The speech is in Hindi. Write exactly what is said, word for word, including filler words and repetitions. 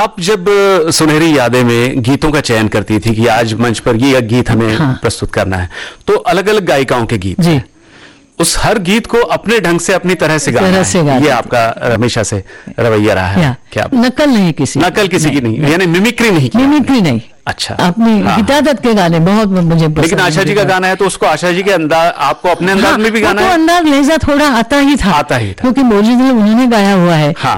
आप जब अ, सुनहरी यादें में गीतों का चयन करती थी कि आज मंच पर ये गीत हमें हाँ। प्रस्तुत करना है, तो अलग अलग गायिकाओं के गीत जी, उस हर गीत को अपने ढंग से अपनी तरह से गाना तरह से है, गाते ये आपका हमेशा से रवैया रहा है या क्या? नकल नहीं किसी नकल किसी की नहीं, यानी मिमिक्री नहीं की मिमिक्री नहीं, अच्छा, अपनी हाँ। गीता दत्त के गाने बहुत मुझे पसंद लेकिन आशा जी का हैं। गाना है तो उसको आशा जी के अंदाज, आपको अपने अंदाज हाँ, में भी वो गाना तो है? अंदाज लहजा थोड़ा आता ही था, आता ही था। क्योंकि ओरिजिनल उन्होंने गाया हुआ है। हाँ।